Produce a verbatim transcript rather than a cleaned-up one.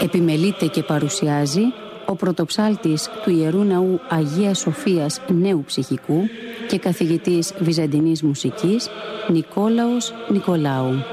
Επιμελείται και παρουσιάζει ο πρωτοψάλτης του Ιερού Ναού Αγίας Σοφίας Νέου Ψυχικού και καθηγητής βυζαντινής μουσικής Νικόλαος Νικολάου.